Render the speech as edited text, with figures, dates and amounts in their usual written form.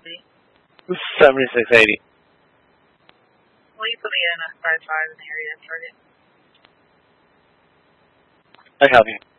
7680. Will you put me in a 5-5 in the area target? I have you.